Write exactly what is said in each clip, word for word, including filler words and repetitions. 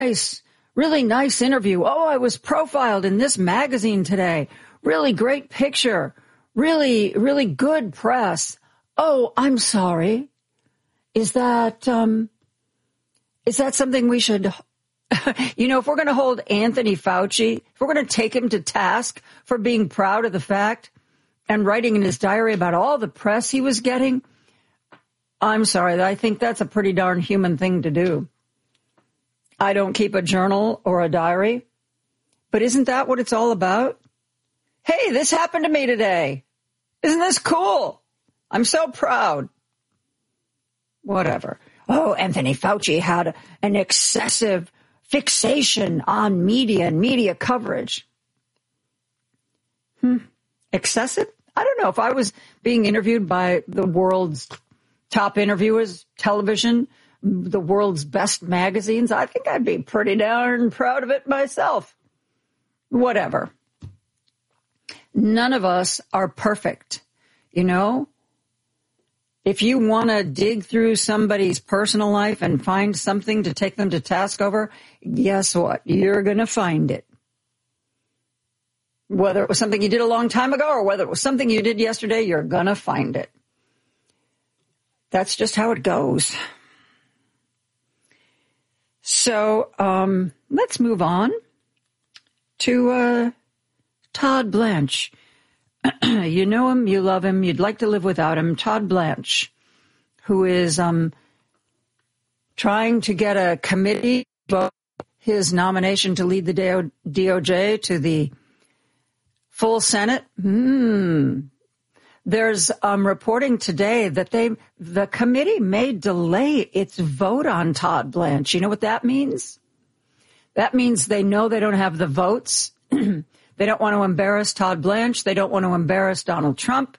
nice, really nice interview. Oh, I was profiled in this magazine today. Really great picture. Really, really good press. Oh, I'm sorry. Is that, um, is that something we should, you know, if we're going to hold Anthony Fauci, if we're going to take him to task for being proud of the fact and writing in his diary about all the press he was getting, I'm sorry. I think that's a pretty darn human thing to do. I don't keep a journal or a diary, but isn't that what it's all about? Hey, this happened to me today. Isn't this cool? I'm so proud. Whatever. Oh, Anthony Fauci had an excessive fixation on media and media coverage. Hmm. Excessive? I don't know. If I was being interviewed by the world's top interviewers, television, the world's best magazines, I think I'd be pretty darn proud of it myself. Whatever. None of us are perfect, you know? If you want to dig through somebody's personal life and find something to take them to task over, guess what? You're going to find it. Whether it was something you did a long time ago or whether it was something you did yesterday, you're going to find it. That's just how it goes. So um, let's move on to uh, Todd Blanche. You know him, you love him, you'd like to live without him. Todd Blanche, who is um, trying to get a committee to vote his nomination to lead the D O J to the full Senate. Hmm. There's um, reporting today that they the committee may delay its vote on Todd Blanche. You know what that means? That means they know they don't have the votes. They don't want to embarrass Todd Blanche. They don't want to embarrass Donald Trump.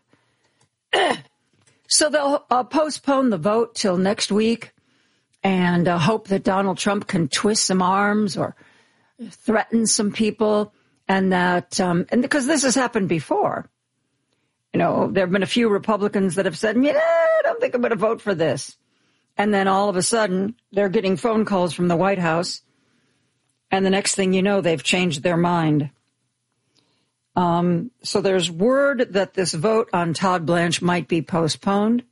So they'll uh, postpone the vote till next week and uh, hope that Donald Trump can twist some arms or threaten some people. And that, um, and because this has happened before, you know, there have been a few Republicans that have said, yeah, I don't think I'm going to vote for this. And then all of a sudden they're getting phone calls from the White House. And the next thing you know, they've changed their mind. Um, so there's word that this vote on Todd Blanche might be postponed.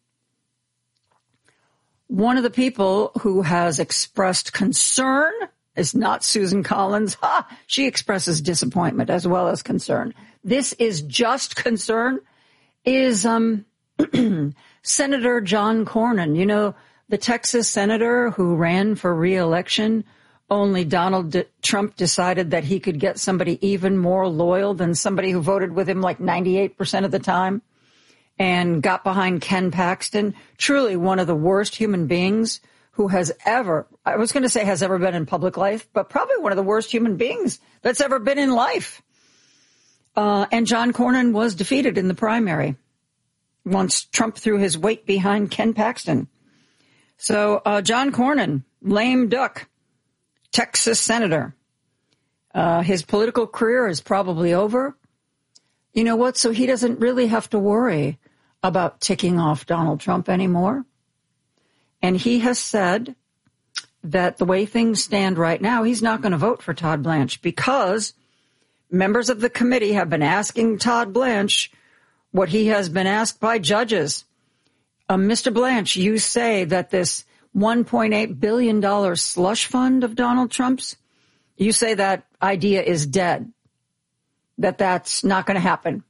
One of the people who has expressed concern is not Susan Collins. Ha! She expresses disappointment as well as concern. This is just concern, is um, Senator John Cornyn. You know, the Texas senator who ran for re-election. Only Donald D- Trump decided that he could get somebody even more loyal than somebody who voted with him like ninety-eight percent of the time and got behind Ken Paxton, truly one of the worst human beings who has ever, I was going to say has ever been in public life, but probably one of the worst human beings that's ever been in life. Uh, and John Cornyn was defeated in the primary once Trump threw his weight behind Ken Paxton. So uh, John Cornyn, lame duck. Texas senator. Uh, his political career is probably over. You know what? So he doesn't really have to worry about ticking off Donald Trump anymore. And he has said that the way things stand right now, he's not going to vote for Todd Blanche because members of the committee have been asking Todd Blanche what he has been asked by judges. Uh, Mister Blanche, you say that this one point eight billion dollars slush fund of Donald Trump's, you say that idea is dead, that that's not going to happen.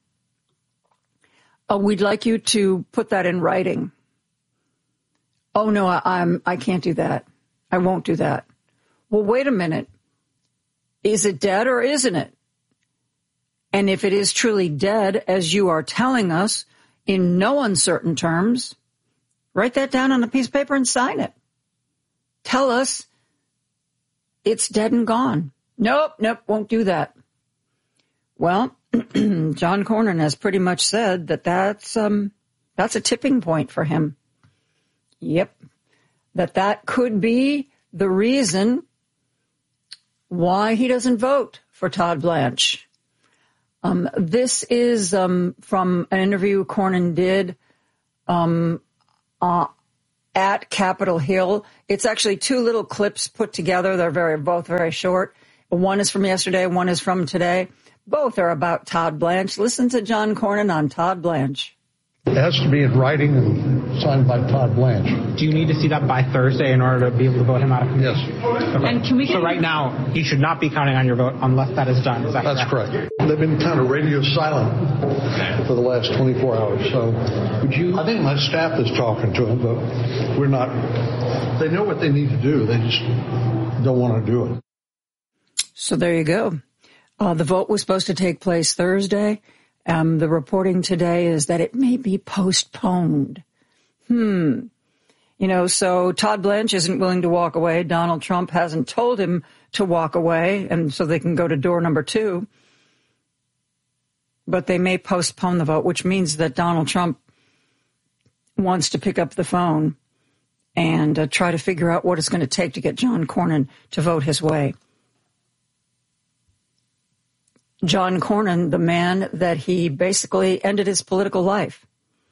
Uh, we'd like you to put that in writing. Oh, no, I, I'm, I can't do that. I won't do that. Well, wait a minute. Is it dead or isn't it? And if it is truly dead, as you are telling us in no uncertain terms, write that down on a piece of paper and sign it. Tell us it's dead and gone. Nope, nope, won't do that. Well, John Cornyn has pretty much said that that's, um, that's a tipping point for him. Yep, that that could be the reason why he doesn't vote for Todd Blanche. Um, this is um, from an interview Cornyn did um, uh, at Capitol Hill. It's actually two little clips put together. They're very, both very short. One is from yesterday. One is from today. Both are about Todd Blanche. Listen to John Cornyn on Todd Blanche. It has to be in writing and signed by Todd Blanche. Do you need to see that by Thursday in order to be able to vote him out of committee? Yes. Okay. And can we so right now, he should not be counting on your vote unless that is done. Is that That's correct? correct. They've been kind of radio silent for the last twenty-four hours. So would you? I think my staff is talking to him, but we're not. They know what they need to do. They just don't want to do it. So there you go. Uh, the vote was supposed to take place Thursday. Um, the reporting today is that it may be postponed. Hmm. You know, so Todd Blanche isn't willing to walk away. Donald Trump hasn't told him to walk away, and so they can go to door number two. But they may postpone the vote, which means that Donald Trump wants to pick up the phone and uh, try to figure out what it's going to take to get John Cornyn to vote his way. John Cornyn, the man that he basically ended his political life.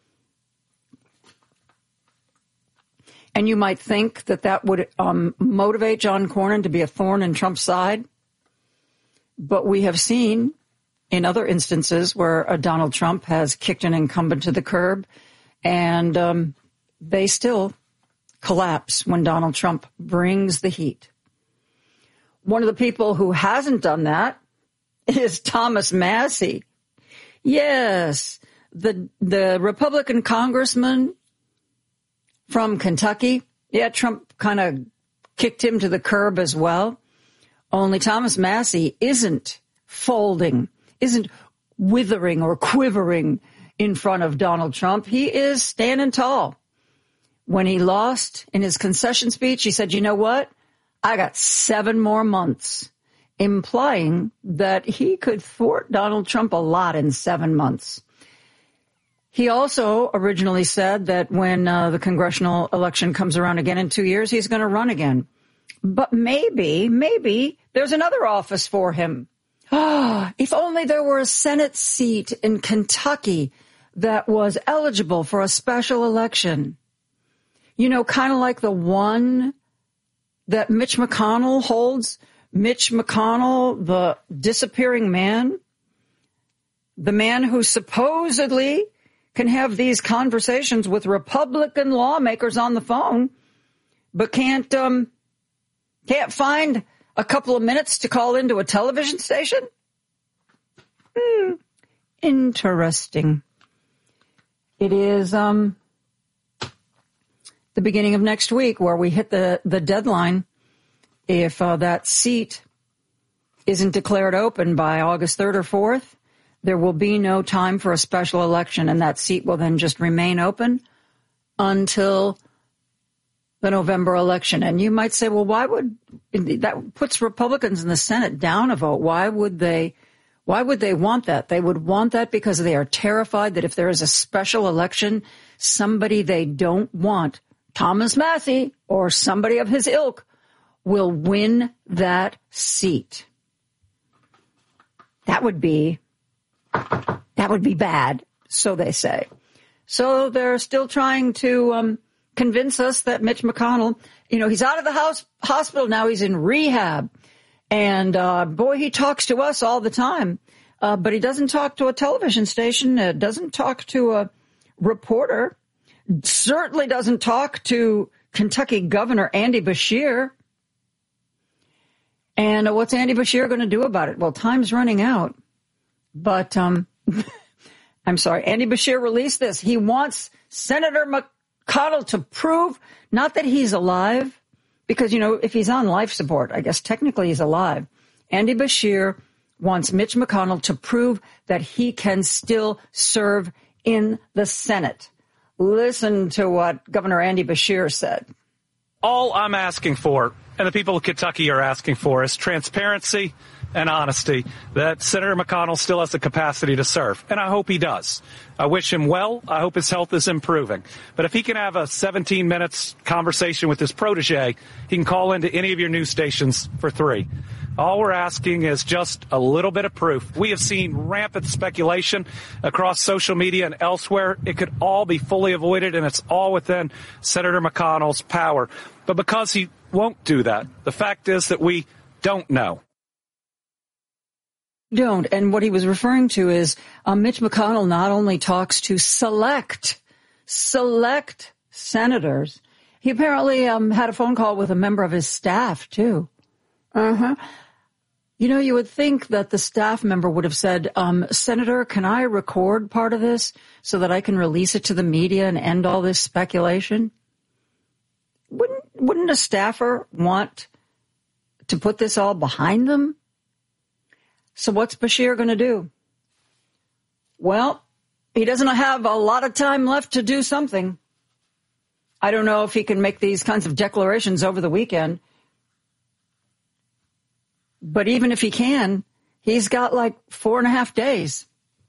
And you might think that that would um, motivate John Cornyn to be a thorn in Trump's side. But we have seen in other instances where uh, Donald Trump has kicked an incumbent to the curb, and um, they still collapse when Donald Trump brings the heat. One of the people who hasn't done that is Thomas Massie. Yes, the the Republican congressman from Kentucky. Yeah, Trump kind of kicked him to the curb as well. Only Thomas Massie isn't folding, isn't withering or quivering in front of Donald Trump. He is standing tall. When he lost in his concession speech, he said, you know what? I got seven more months, implying that he could thwart Donald Trump a lot in seven months. He also originally said that when uh, the congressional election comes around again in two years, he's going to run again. But maybe, maybe there's another office for him. Ah, if only there were a Senate seat in Kentucky that was eligible for a special election. You know, kind of like the one that Mitch McConnell holds. Mitch McConnell, the disappearing man, the man who supposedly can have these conversations with Republican lawmakers on the phone, but can't um, can't find a couple of minutes to call into a television station? Hmm, interesting. It is um, the beginning of next week where we hit the, the deadline. If uh, that seat isn't declared open by August third or fourth, there will be no time for a special election, and that seat will then just remain open until the November election. And you might say, well, why would that puts Republicans in the Senate down a vote? Why would they? Why would they want that? They would want that because they are terrified that if there is a special election, somebody they don't want, Thomas Massie or somebody of his ilk, will win that seat. That would be, that would be bad, so they say. So they're still trying to um, convince us that Mitch McConnell, you know, he's out of the house, hospital now, he's in rehab. And, uh, boy, he talks to us all the time. Uh, but he doesn't talk to a television station, uh, doesn't talk to a reporter, certainly doesn't talk to Kentucky Governor Andy Beshear. And uh, what's Andy Beshear going to do about it? Well, time's running out. But um, I'm sorry, Andy Beshear released this. He wants Senator McConnell to prove not that he's alive, because, you know, if he's on life support, I guess technically he's alive. Andy Beshear wants Mitch McConnell to prove that he can still serve in the Senate. Listen to what Governor Andy Beshear said. All I'm asking for, and the people of Kentucky are asking for, is transparency and honesty, that Senator McConnell still has the capacity to serve. And I hope he does. I wish him well. I hope his health is improving. But if he can have a seventeen minutes conversation with his protege, he can call into any of your news stations for three. All we're asking is just a little bit of proof. We have seen rampant speculation across social media and elsewhere. It could all be fully avoided, and it's all within Senator McConnell's power. But because he won't do that, the fact is that we don't know. Don't. And what he was referring to is uh, Mitch McConnell not only talks to select, select senators. He apparently um, had a phone call with a member of his staff, too. Uh-huh. You know, you would think that the staff member would have said, um, Senator, can I record part of this so that I can release it to the media and end all this speculation? Wouldn't, wouldn't a staffer want to put this all behind them? So what's Beshear going to do? Well, he doesn't have a lot of time left to do something. I don't know if he can make these kinds of declarations over the weekend. But even if he can, he's got like four and a half days.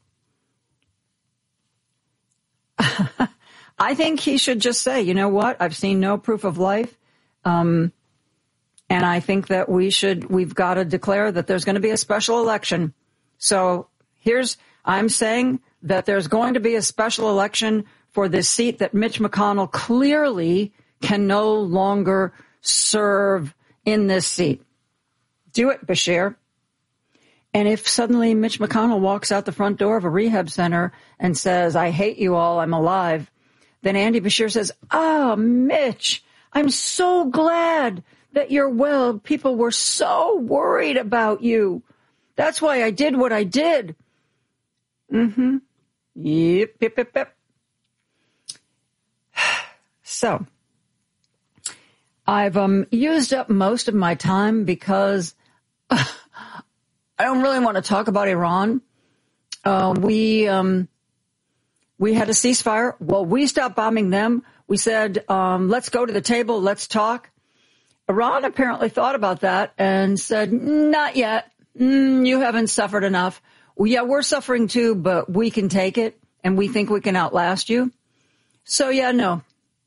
I think he should just say, you know what? I've seen no proof of life. Um, and I think that we should, we've got to declare that there's going to be a special election. So here's, I'm saying that there's going to be a special election for this seat that Mitch McConnell clearly can no longer serve in this seat. Do it, Beshear. And if suddenly Mitch McConnell walks out the front door of a rehab center and says, I hate you all, I'm alive, then Andy Beshear says, oh, Mitch, I'm so glad that you're well. People were so worried about you. That's why I did what I did. Mm-hmm. Yep, yep, yep, yep. So, I've um, used up most of my time because I don't really want to talk about Iran. Uh, we um, we had a ceasefire. Well, we stopped bombing them. We said, um, let's go to the table. Let's talk. Iran apparently thought about that and said, not yet. Mm, you haven't suffered enough. Well, yeah, we're suffering too, but we can take it, and we think we can outlast you. So, yeah, no.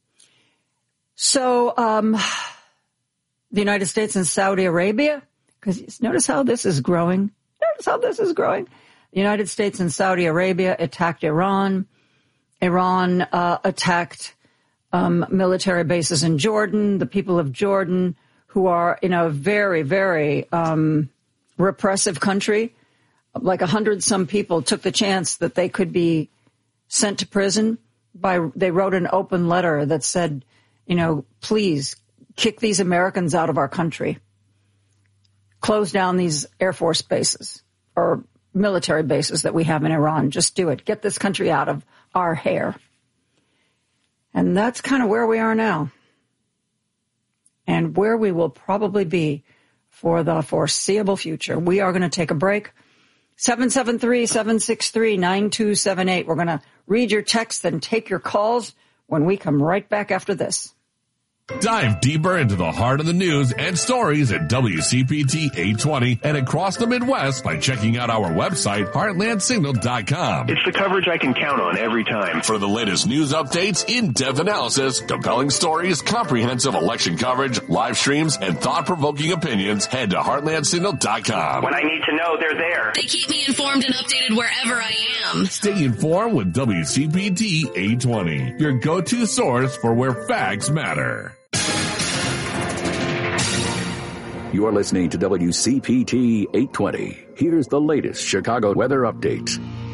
So um, the United States and Saudi Arabia, because notice how this is growing. Notice how this is growing. The United States and Saudi Arabia attacked Iran. Iran uh, attacked um, military bases in Jordan. The people of Jordan, who are in a very, very um, repressive country, like a hundred some people took the chance that they could be sent to prison. By they wrote an open letter that said, you know, please kick these Americans out of our country. Close down these Air Force bases or military bases that we have in Iran. Just do it. Get this country out of our hair. And that's kind of where we are now. And where we will probably be for the foreseeable future. We are going to take a break. seven seven three, seven six three, nine two seven eight. We're going to read your texts and take your calls when we come right back after this. Dive deeper into the heart of the news and stories at W C P T eight twenty and across the Midwest by checking out our website, heartland signal dot com. It's the coverage I can count on every time. For the latest news updates, in-depth analysis, compelling stories, comprehensive election coverage, live streams, and thought-provoking opinions, head to heartland signal dot com. When I need to know, they're there. They keep me informed and updated wherever I am. Stay informed with W C P T eight twenty, your go-to source for where facts matter. You're listening to W C P T eight twenty. Here's the latest Chicago weather update.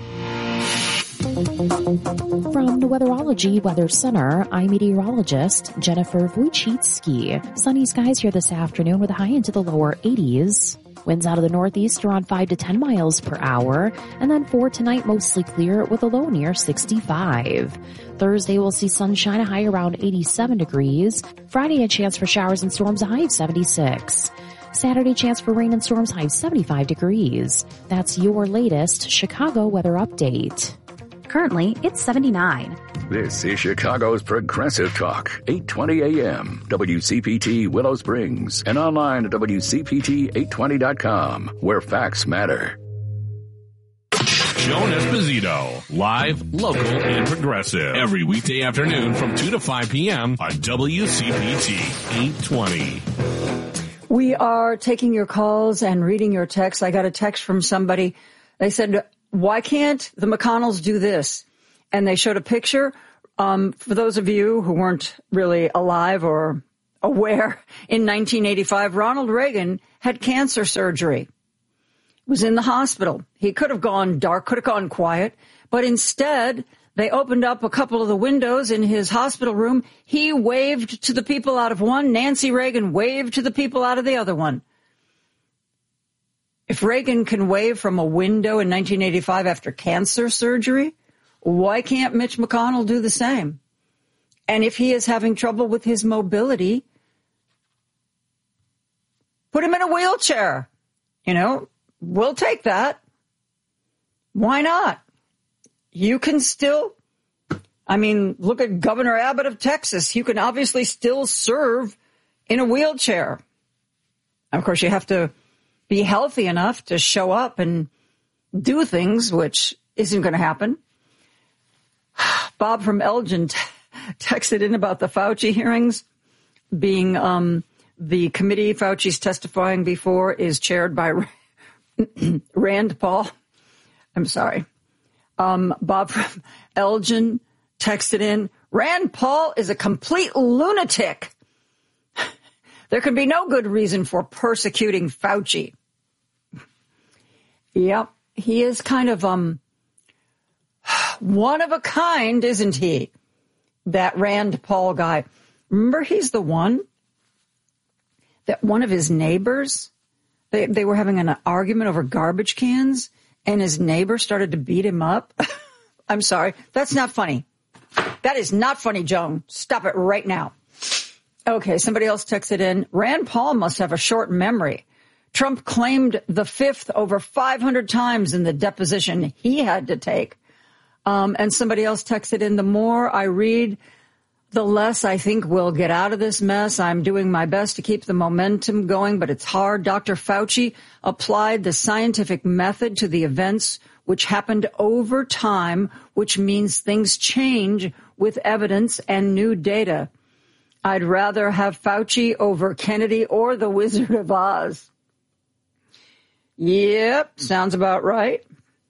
From the Weatherology Weather Center, I'm meteorologist Jennifer Wojcicki. Sunny skies here this afternoon with a high into the lower eighties. Winds out of the northeast around five to ten miles per hour. And then for tonight, mostly clear with a low near sixty-five. Thursday, we'll see sunshine, a high around eighty-seven degrees. Friday, a chance for showers and storms, a high of seventy-six. Saturday, chance for rain and storms, high of seventy-five degrees. That's your latest Chicago weather update. Currently, it's seventy-nine. This is Chicago's Progressive Talk, eight twenty a.m. W C P T Willow Springs, and online at W C P T eight twenty dot com, where facts matter. Joan Esposito, live, local, and progressive. Every weekday afternoon from two to five p.m. on W C P T eight twenty. We are taking your calls and reading your texts. I got a text from somebody. They said, why can't the McConnells do this? And they showed a picture. Um, for those of you who weren't really alive or aware, in nineteen eighty-five, Ronald Reagan had cancer surgery, was in the hospital. He could have gone dark, could have gone quiet, but instead they opened up a couple of the windows in his hospital room. He waved to the people out of one. Nancy Reagan waved to the people out of the other one. If Reagan can wave from a window in nineteen eighty-five after cancer surgery, why can't Mitch McConnell do the same? And if he is having trouble with his mobility, put him in a wheelchair. You know, we'll take that. Why not? You can still, I mean, look at Governor Abbott of Texas. You can obviously still serve in a wheelchair. Of course, you have to be healthy enough to show up and do things, which isn't going to happen. Bob from Elgin t- texted in about the Fauci hearings being um, the committee Fauci's testifying before is chaired by Rand Paul. I'm sorry. Um, Bob from Elgin texted in, Rand Paul is a complete lunatic. There can be no good reason for persecuting Fauci. Yep, he is kind of um one of a kind, isn't he? That Rand Paul guy. Remember, he's the one that one of his neighbors, they, they were having an argument over garbage cans, and his neighbor started to beat him up. I'm sorry. That's not funny. That is not funny, Joan. Stop it right now. Okay, somebody else texted in. Rand Paul must have a short memory. Trump claimed the fifth over five hundred times in the deposition he had to take. Um, and somebody else texted in, the more I read, the less I think we'll get out of this mess. I'm doing my best to keep the momentum going, but it's hard. Doctor Fauci applied the scientific method to the events which happened over time, which means things change with evidence and new data. I'd rather have Fauci over Kennedy or the Wizard of Oz. Yep, sounds about right.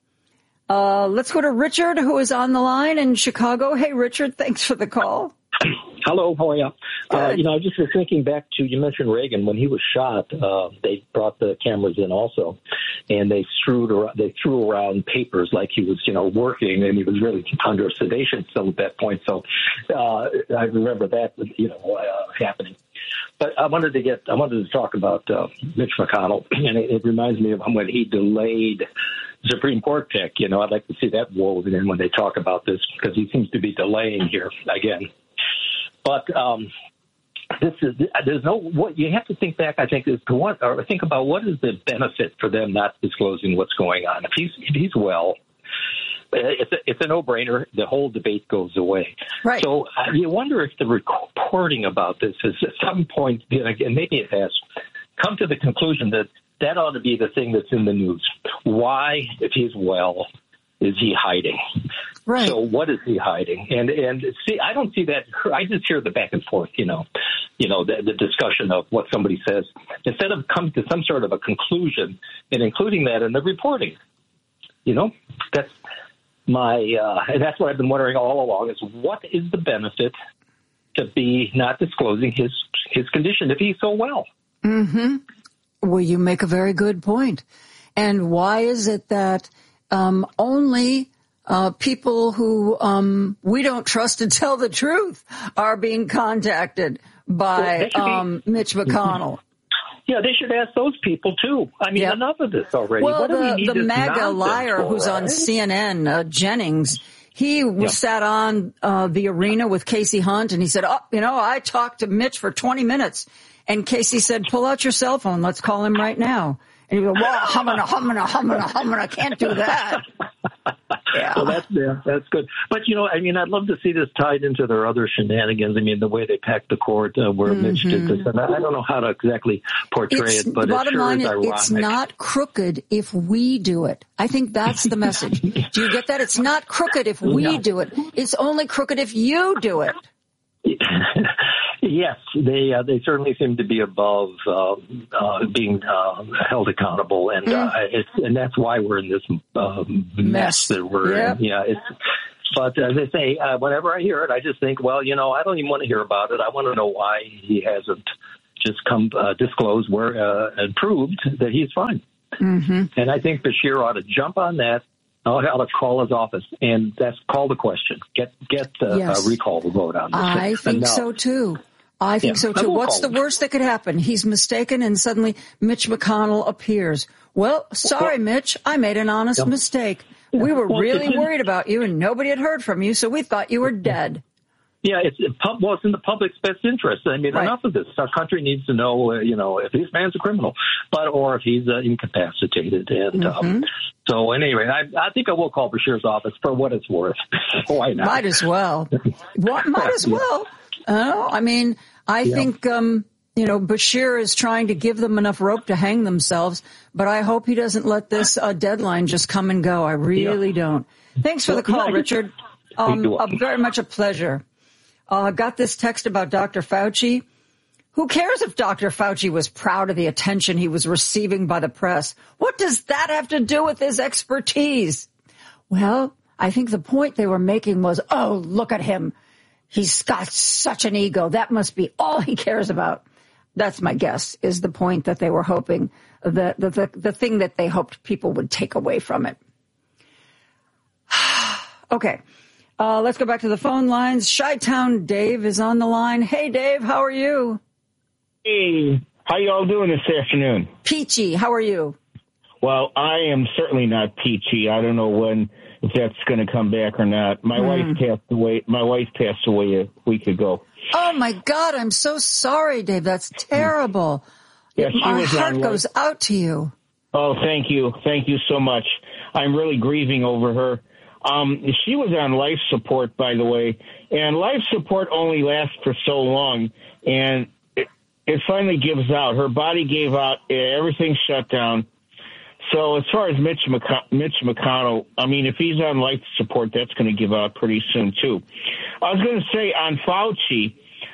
Uh, let's go to Richard, who is on the line in Chicago. Hey, Richard, thanks for the call. Hello, how are you? Uh, you know, I just was thinking back to, you mentioned Reagan. When he was shot, uh, they brought the cameras in also, and they strewed around, they threw around papers like he was, you know, working, and he was really under sedation still at that point. So uh, I remember that, you know, uh, happening. But I wanted to get, I wanted to talk about uh, Mitch McConnell, and it, it reminds me of when he delayed Supreme Court pick. You know, I'd like to see that woven in when they talk about this, because he seems to be delaying here again. But um, this is there's no what you have to think back. I think is to what or think about what is the benefit for them not disclosing what's going on. If he's if he's well, it's a, it's a no-brainer. The whole debate goes away. Right. So uh, you wonder if the reporting about this is at some point, you know, and maybe it has come to the conclusion that that ought to be the thing that's in the news. Why, if he's well, is he hiding? Right. So what is he hiding? And and see, I don't see that. I just hear the back and forth. You know, you know, the, the discussion of what somebody says instead of come to some sort of a conclusion and including that in the reporting. You know, that's my uh, and that's what I've been wondering all along: is what is the benefit to be not disclosing his his condition if he's so well? Mm-hmm. Well, you make a very good point. And why is it that um, only uh, people who um, we don't trust to tell the truth are being contacted by well, um, be- Mitch McConnell? Yeah, they should ask those people, too. I mean, yep. Enough of this already. Well, what do the, we need the this MAGA liar for, who's right? on C N N, uh, Jennings, he was yep. sat on uh, the arena with Casey Hunt, and he said, oh, you know, I talked to Mitch for twenty minutes. And Casey said, pull out your cell phone. Let's call him right now. And he goes, well, humming, humming, humming, humming. I can't do that. Yeah. Well, that's yeah, that's good. But, you know, I mean, I'd love to see this tied into their other shenanigans. I mean, the way they packed the court uh, where mm-hmm. Mitch did this. And I don't know how to exactly portray it's, it, but bottom it sure line is ironic. It's not crooked if we do it. I think that's the message. Do you get that? It's not crooked if we no. do it. It's only crooked if you do it. Yes, they uh, they certainly seem to be above uh, uh, being uh, held accountable, and uh, it's, and that's why we're in this uh, mess that we're yep. in. Yeah, it's. But as I say, uh, whenever I hear it, I just think, well, you know, I don't even want to hear about it. I want to know why he hasn't just come uh, disclosed where uh, and proved that he's fine. Mm-hmm. And I think Beshear ought to jump on that. Ought to call his office, and that's call the question. Get get uh, yes. uh, recall the vote on this. I think now, so too. I think yeah, so too. What's the worst that could happen? He's mistaken, and suddenly Mitch McConnell appears. Well, sorry, well, Mitch, I made an honest yeah. mistake. We were well, really in, worried about you, and nobody had heard from you, so we thought you were dead. Yeah, it's it pub, well, it's in the public's best interest. I mean, right. enough of this. Our country needs to know, uh, you know, if this man's a criminal, but or if he's uh, incapacitated. And mm-hmm. um, so, anyway, I, I think I will call Beshear's office for what it's worth. Why not? Might as well. What? Might as well. Uh, I mean, I yeah. think, um, you know, Beshear is trying to give them enough rope to hang themselves, but I hope he doesn't let this uh, deadline just come and go. I really yeah. don't. Thanks for the call, Richard. Um, uh, very much a pleasure. Uh, got this text about Doctor Fauci. Who cares if Doctor Fauci was proud of the attention he was receiving by the press? What does that have to do with his expertise? Well, I think the point they were making was, oh, look at him. He's got such an ego. That must be all he cares about. That's my guess, is the point that they were hoping, the, the, the, the thing that they hoped people would take away from it. Okay. Uh, let's go back to the phone lines. Chi-Town Dave is on the line. Hey, Dave, how are you? Hey, how you all doing this afternoon? Peachy, how are you? Well, I am certainly not peachy. I don't know when, if that's going to come back or not. My mm. wife passed away. My wife passed away a week ago. Oh my God, I'm so sorry, Dave. That's terrible. Yeah, she My was heart on goes life. out to you. Oh, thank you. Thank you so much. I'm really grieving over her. Um, she was on life support, by the way, and life support only lasts for so long, and it, it finally gives out. Her body gave out. Everything shut down. So as far as Mitch, McC- Mitch McConnell, I mean, if he's on life support, that's going to give out pretty soon, too. I was going to say on Fauci,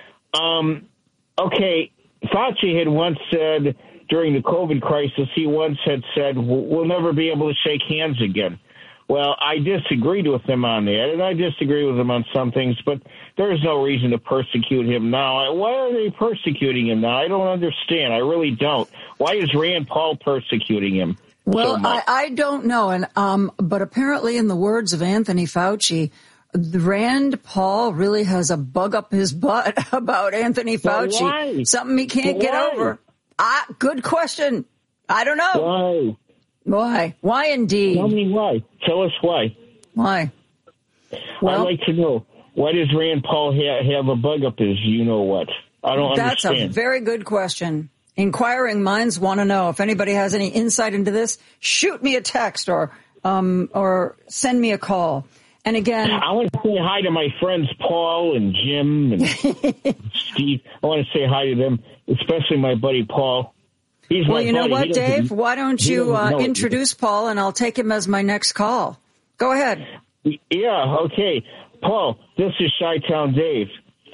um, okay, Fauci had once said during the COVID crisis, he once had said, we'll never be able to shake hands again. Well, I disagreed with him on that, and I disagree with him on some things, but there's no reason to persecute him now. Why are they persecuting him now? I don't understand. I really don't. Why is Rand Paul persecuting him? Well, so I, I don't know, and um, but apparently in the words of Anthony Fauci, Rand Paul really has a bug up his butt about Anthony Fauci. Well, why? Something he can't well, get why? over. Ah, good question. I don't know. Why? Why? Why indeed? Tell me why. Tell us why. Why? Well, I'd like to know. Why does Rand Paul ha- have a bug up his you-know-what? I don't that's understand. That's a very good question. Inquiring minds want to know. If anybody has any insight into this, shoot me a text or um, or send me a call. And again, I want to say hi to my friends Paul and Jim and Steve. I want to say hi to them, especially my buddy Paul. He's well, my you know buddy. what, Dave? Why don't you uh, know introduce Paul, and I'll take him as my next call. Go ahead. Yeah, okay. Paul, this is Chi-Town Dave.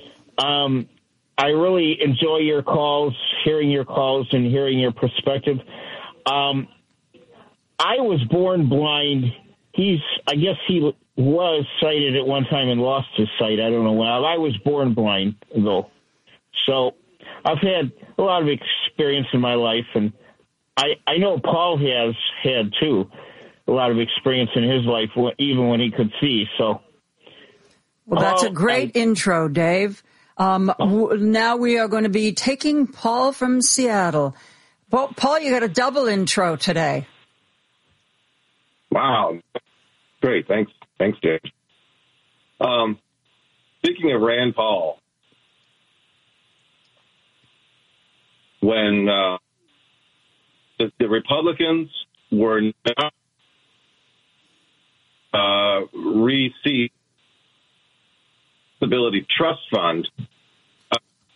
Um, I really enjoy your calls, hearing your calls and hearing your perspective. Um, I was born blind. He's, I guess he was sighted at one time and lost his sight. I don't know when. I was born blind, though. So I've had a lot of experience in my life, and I, I know Paul has had, too, a lot of experience in his life, even when he could see. So, well, that's uh, a great I, intro, Dave. Um, w- now we are going to be taking Paul from Seattle. Well, Paul, you got a double intro today. Wow. Great. Thanks. Thanks, Dave. Um, speaking of Rand Paul, when uh, the, the Republicans were not uh, re-seat Stability Trust Fund, uh,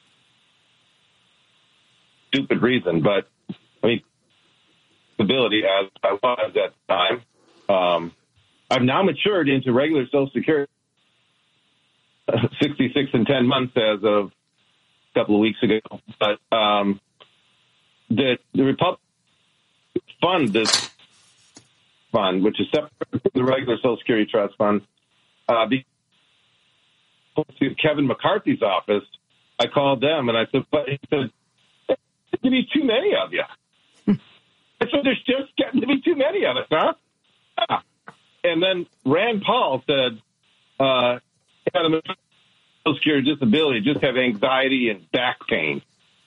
stupid reason, but I mean, stability as I was at the time. Um, I've now matured into regular Social Security, uh, sixty-six and ten months as of couple of weeks ago. But um, the the Republic fund this fund, which is separate from the regular Social Security Trust Fund, uh, because to Kevin McCarthy's office, I called them and I said, but he said, there's to be too many of you. I said, there's just getting to be too many of us, huh? Yeah. And then Rand Paul said, uh, Social Security disability, just have anxiety and back pain.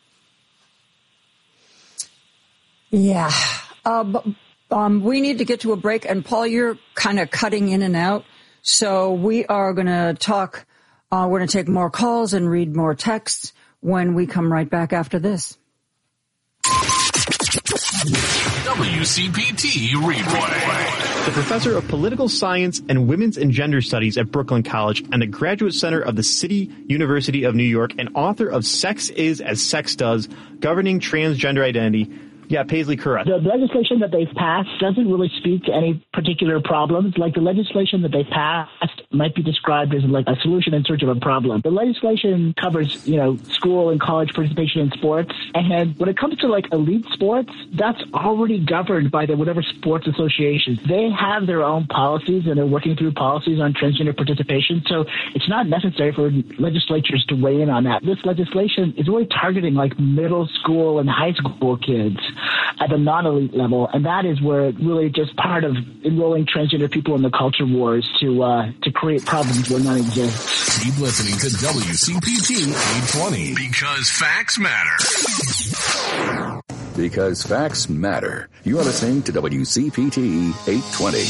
Yeah. Um, um, we need to get to a break. And Paul, you're kind of cutting in and out. So we are going to talk. Uh, we're going to take more calls and read more texts when we come right back after this. W C P T Replay. The professor of political science and women's and gender studies at Brooklyn College and the graduate center of the City University of New York and author of Sex Is as Sex Does, Governing Transgender Identity. Yeah, Paisley, correct. The legislation that they've passed doesn't really speak to any particular problems. Like the legislation that they've passed might be described as like a solution in search of a problem. The legislation covers, you know, school and college participation in sports. And when it comes to like elite sports, that's already governed by the whatever sports associations. They have their own policies and they're working through policies on transgender participation. So it's not necessary for legislatures to weigh in on that. This legislation is really targeting like middle school and high school kids at the non-elite level, and that is where really just part of enrolling transgender people in the culture wars to uh, to create problems where none exist. Keep listening to W C P T eight twenty because facts matter. Because facts matter. You are listening to W C P T eight twenty.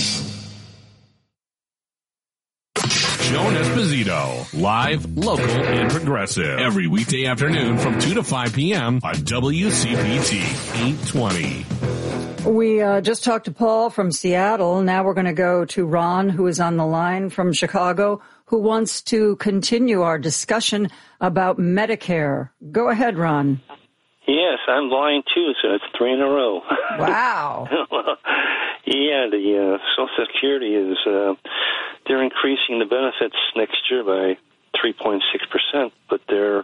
Joan Esposito, live, local, and progressive. Every weekday afternoon from two to five p.m. on W C P T eight twenty. We uh, just talked to Paul from Seattle. Now we're going to go to Ron, who is on the line from Chicago, who wants to continue our discussion about Medicare. Go ahead, Ron. Yes, I'm blind too, so it's three in a row. Wow. Yeah, the uh, Social Security is, uh, they're increasing the benefits next year by three point six percent, but they're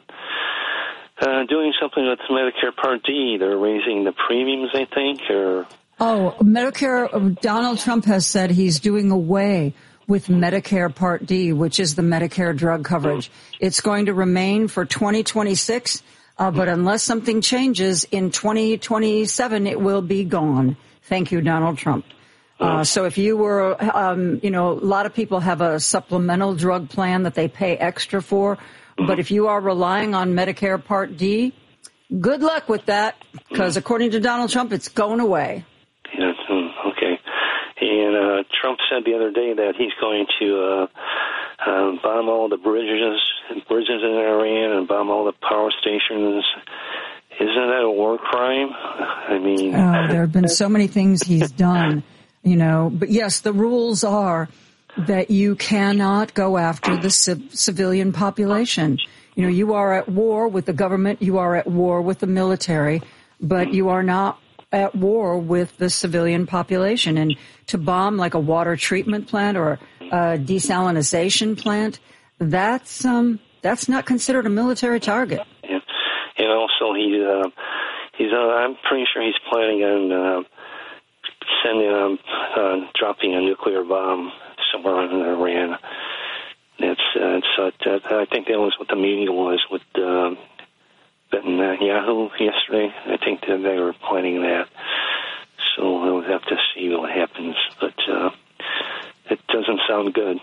uh, doing something with Medicare Part D. They're raising the premiums, I think, or... Oh, Medicare, Donald Trump has said he's doing away with Medicare Part D, which is the Medicare drug coverage. It's going to remain for twenty twenty-six, uh, but unless something changes in twenty twenty-seven, it will be gone. Thank you, Donald Trump. Uh, so if you were, um, you know, a lot of people have a supplemental drug plan that they pay extra for. But if you are relying on Medicare Part D, good luck with that, because according to Donald Trump, it's going away. Yeah, okay. And uh, Trump said the other day that he's going to uh, uh, bomb all the bridges, bridges in Iran and bomb all the power stations. Isn't that a war crime? I mean... Oh, there have been so many things he's done, you know. But yes, the rules are that you cannot go after the civ- civilian population. You know, you are at war with the government, you are at war with the military, but you are not at war with the civilian population. And to bomb like a water treatment plant or a desalinization plant, that's um, that's not considered a military target. Yeah. And also, he, uh, he's. Uh, I'm pretty sure he's planning on uh, sending, um, uh, dropping a nuclear bomb somewhere in Iran. It's. Uh, it's. Uh, I think that was what the meeting was with uh, Netanyahu yesterday. I think that they were planning that. So we'll have to see what happens. But uh, it doesn't sound good.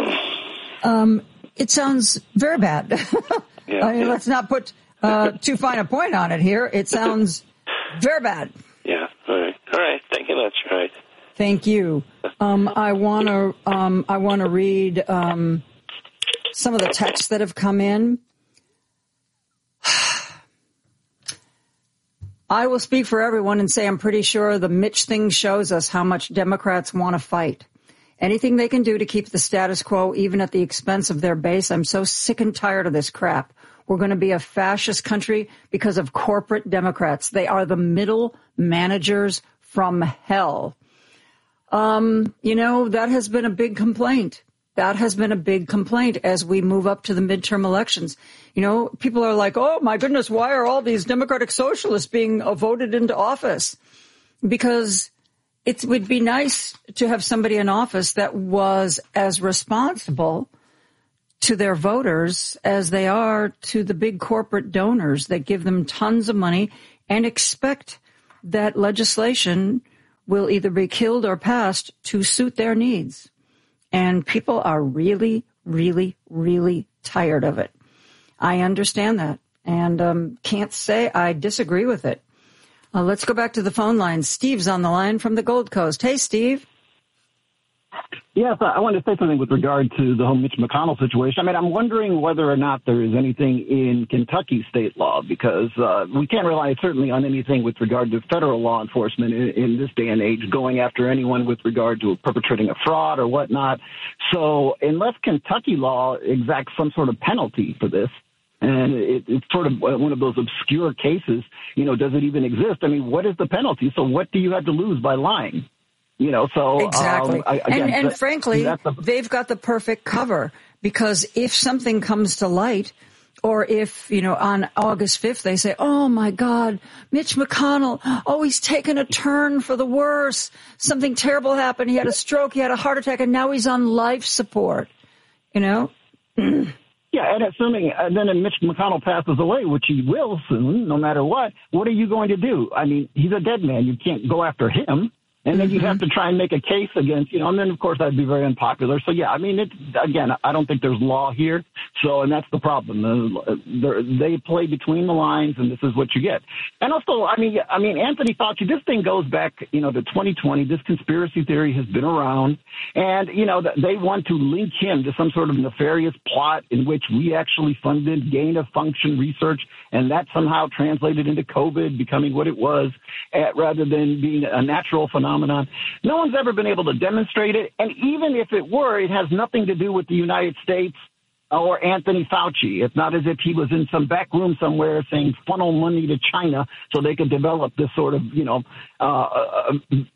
um, it sounds very bad. Yeah, I mean, yeah. Let's not put uh, too fine a point on it here. It sounds very bad. Yeah. All right. All right. Thank you much. All right. Thank you. Um, I want to. Um, I want to read um, some of the texts that have come in. I will speak for everyone and say I'm pretty sure the Mitch thing shows us how much Democrats want to fight. Anything they can do to keep the status quo, even at the expense of their base. I'm so sick and tired of this crap. We're going to be a fascist country because of corporate Democrats. They are the middle managers from hell. Um, you know, that has been a big complaint. that has been a big complaint as we move up to the midterm elections. You know, people are like, oh, my goodness, why are all these Democratic socialists being voted into office? Because it would be nice to have somebody in office that was as responsible to their voters as they are to the big corporate donors that give them tons of money and expect that legislation will either be killed or passed to suit their needs. And people are really, really, really tired of it. I understand that and um, can't say I disagree with it. Uh, let's go back to the phone line. Steve's on the line from the Gold Coast. Hey, Steve. Yes, I wanted to say something with regard to the whole Mitch McConnell situation. I mean, I'm wondering whether or not there is anything in Kentucky state law, because uh, we can't rely certainly on anything with regard to federal law enforcement in, in this day and age going after anyone with regard to perpetrating a fraud or whatnot. So unless Kentucky law exacts some sort of penalty for this, and it, it's sort of one of those obscure cases, you know, does it even exist? I mean, what is the penalty? So what do you have to lose by lying? You know, so exactly. Um, I, again, and and that, frankly, a, they've got the perfect cover, because if something comes to light, or if, you know, on August fifth, they say, oh, my God, Mitch McConnell, oh, he's taken a turn for the worse. Something terrible happened. He had a stroke. He had a heart attack, and now he's on life support. You know? Yeah, and assuming uh, then if Mitch McConnell passes away, which he will soon, no matter what, what are you going to do? I mean, he's a dead man. You can't go after him. And then you have to try and make a case against, you know, and then, of course, that'd be very unpopular. So, yeah, I mean, it, again, I don't think there's law here. So, and that's the problem. They play between the lines, and this is what you get. And also, I mean, I mean, Anthony Fauci, this thing goes back, you know, to twenty twenty. This conspiracy theory has been around. And, you know, they want to link him to some sort of nefarious plot in which we actually funded gain-of-function research, and that somehow translated into COVID becoming what it was, at, rather than being a natural phenomenon. No one's ever been able to demonstrate it. And even if it were, it has nothing to do with the United States or Anthony Fauci. It's not as if he was in some back room somewhere saying funnel money to China so they could develop this sort of, you know, uh, uh,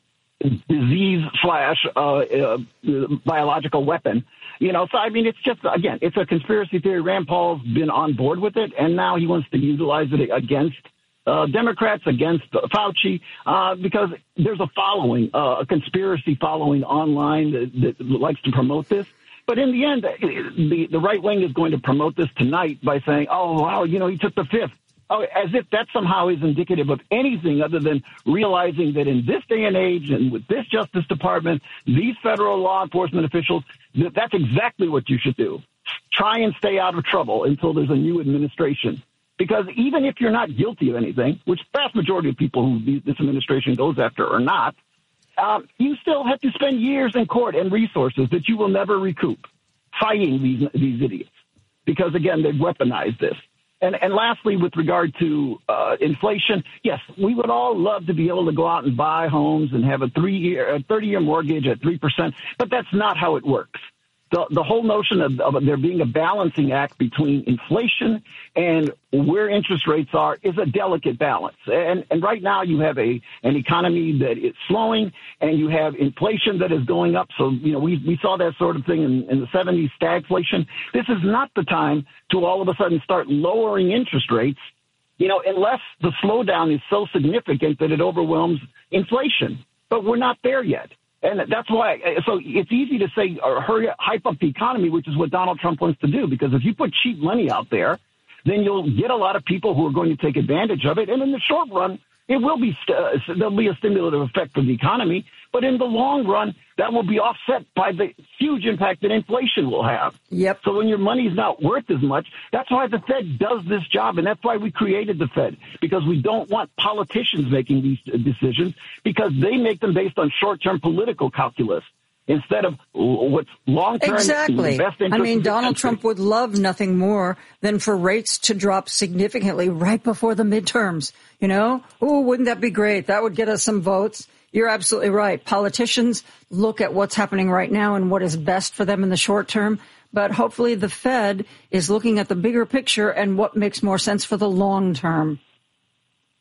disease slash uh, uh, biological weapon. You know, so, I mean, it's just, again, it's a conspiracy theory. Rand Paul's been on board with it, and now he wants to utilize it against Uh, Democrats, against uh, Fauci, uh, because there's a following, uh, a conspiracy following online that, that likes to promote this. But in the end, the, the right wing is going to promote this tonight by saying, oh, wow, you know, he took the fifth. Oh, as if that somehow is indicative of anything other than realizing that in this day and age and with this Justice Department, these federal law enforcement officials, that that's exactly what you should do. Try and stay out of trouble until there's a new administration. Because even if you're not guilty of anything, which the vast majority of people who this administration goes after are not, um, you still have to spend years in court and resources that you will never recoup fighting these these idiots. Because, again, they've weaponized this. And, and lastly, with regard to uh, inflation, yes, we would all love to be able to go out and buy homes and have a three-year, a thirty-year mortgage at three percent, but that's not how it works. The, the whole notion of, of there being a balancing act between inflation and where interest rates are is a delicate balance. And, and right now you have a an economy that is slowing, and you have inflation that is going up. So, you know, we, we saw that sort of thing in, in the seventies, stagflation. This is not the time to all of a sudden start lowering interest rates, you know, unless the slowdown is so significant that it overwhelms inflation. But we're not there yet. And that's why, so it's easy to say, or hurry up, hype up the economy, which is what Donald Trump wants to do, because if you put cheap money out there, then you'll get a lot of people who are going to take advantage of it. And in the short run, it will be, uh, there'll be a stimulative effect for the economy. But in the long run, that will be offset by the huge impact that inflation will have. Yep. So when your money's not worth as much, that's why the Fed does this job. And that's why we created the Fed, because we don't want politicians making these decisions, because they make them based on short-term political calculus instead of what's long-term. Exactly. The best interest I mean, of the Donald country. Trump would love nothing more than for rates to drop significantly right before the midterms. You know, oh, wouldn't that be great? That would get us some votes. You're absolutely right. Politicians look at what's happening right now and what is best for them in the short term. But hopefully the Fed is looking at the bigger picture and what makes more sense for the long term.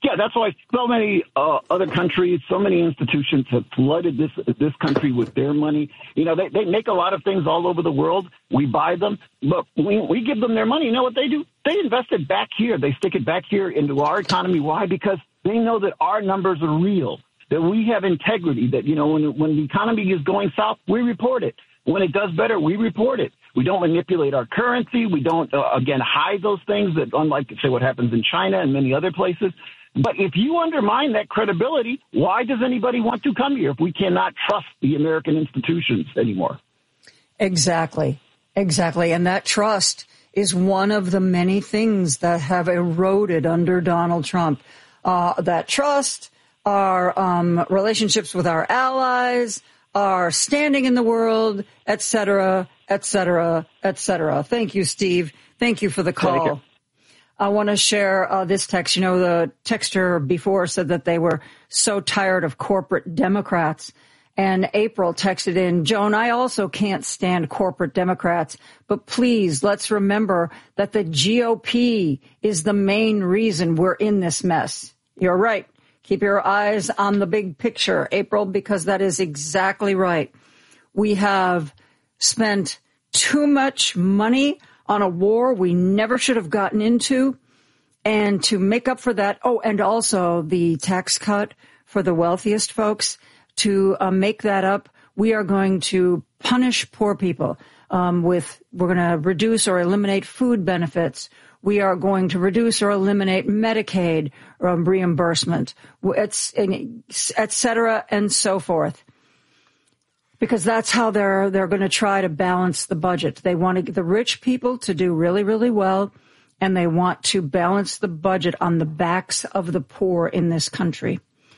Yeah, that's why so many uh, other countries, so many institutions have flooded this this country with their money. You know, they, they make a lot of things all over the world. We buy them, but we, we give them their money. You know what they do? They invest it back here. They stick it back here into our economy. Why? Because they know that our numbers are real, that we have integrity, that, you know, when when the economy is going south, we report it. When it does better, we report it. We don't manipulate our currency. We don't, uh, again, hide those things that, unlike, say, what happens in China and many other places. But if you undermine that credibility, why does anybody want to come here if we cannot trust the American institutions anymore? Exactly. Exactly. And that trust is one of the many things that have eroded under Donald Trump. Uh, that trust, our um, relationships with our allies, our standing in the world, et cetera, et cetera, et cetera. Thank you, Steve. Thank you for the call. I want to share uh, this text. You know, the texter before said that they were so tired of corporate Democrats. And April texted in, Joan, I also can't stand corporate Democrats, but please let's remember that the G O P is the main reason we're in this mess. You're right. Keep your eyes on the big picture, April, because that is exactly right. We have spent too much money on a war we never should have gotten into. And to make up for that, oh, and also the tax cut for the wealthiest folks, to uh, make that up, we are going to punish poor people um, with, we're going to reduce or eliminate food benefits. We are going to reduce or eliminate Medicaid um, reimbursement, it's, et cetera, and so forth. Because that's how they're they're going to try to balance the budget. They want to get the rich people to do really, really well, and they want to balance the budget on the backs of the poor in this country.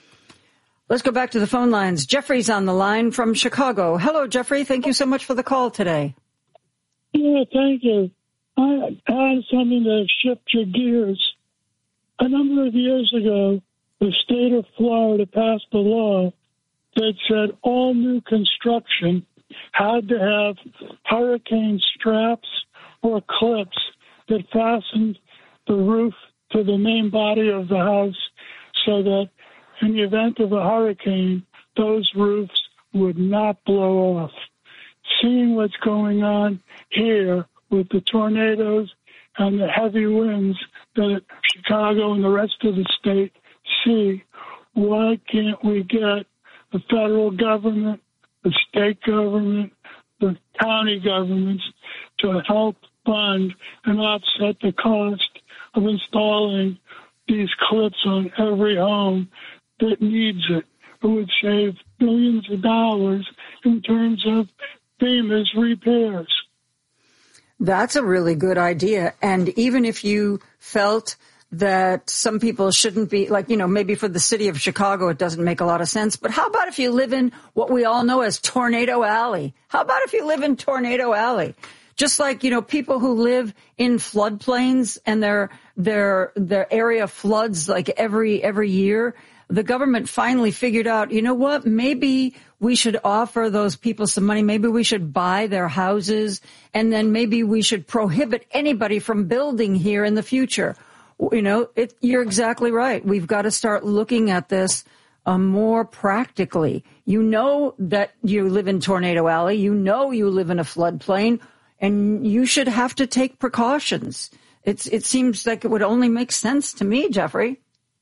Let's go back to the phone lines. Jeffrey's on the line from Chicago. Hello, Jeffrey. Thank you so much for the call today. Yeah, thank you. I had something to shift your gears. A number of years ago, the state of Florida passed a law that said all new construction had to have hurricane straps or clips that fastened the roof to the main body of the house so that in the event of a hurricane, those roofs would not blow off. Seeing what's going on here with the tornadoes and the heavy winds that Chicago and the rest of the state see, why can't we get the federal government, the state government, the county governments to help fund and offset the cost of installing these clips on every home that needs it? It would save billions of dollars in terms of famous repairs. That's a really good idea. And even if you felt that some people shouldn't be, like, you know, maybe for the city of Chicago, it doesn't make a lot of sense. But how about if you live in what we all know as Tornado Alley? How about if you live in Tornado Alley? Just like, you know, people who live in floodplains and their, their, their area floods like every, every year. The government finally figured out, you know what, maybe we should offer those people some money. Maybe we should buy their houses, and then maybe we should prohibit anybody from building here in the future. You know, it, you're exactly right. We've got to start looking at this uh, more practically. You know that you live in Tornado Alley. You know you live in a floodplain, and you should have to take precautions. It's, it seems like it would only make sense to me, Jeffrey.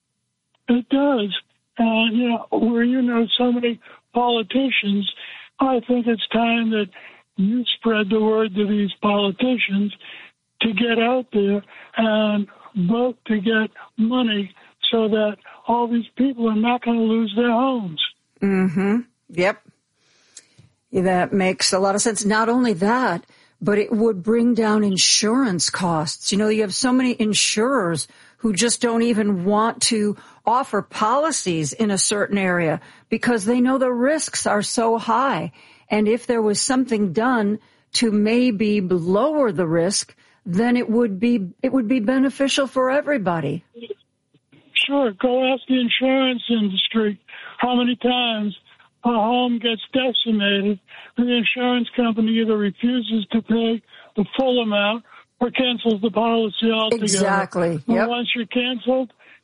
It does. And, you know, where you know so many politicians, I think it's time that you spread the word to these politicians to get out there and vote to get money so that all these people are not going to lose their homes. Mm-hmm. Yep. That makes a lot of sense. Not only that, but it would bring down insurance costs. You know, you have so many insurers who just don't even want to offer policies in a certain area because they know the risks are so high. And if there was something done to maybe lower the risk, then it would be it would be beneficial for everybody. Sure. Go ask the insurance industry how many times a home gets decimated and the insurance company either refuses to pay the full amount or cancels the policy altogether. Exactly. Yep. And once you're canceled,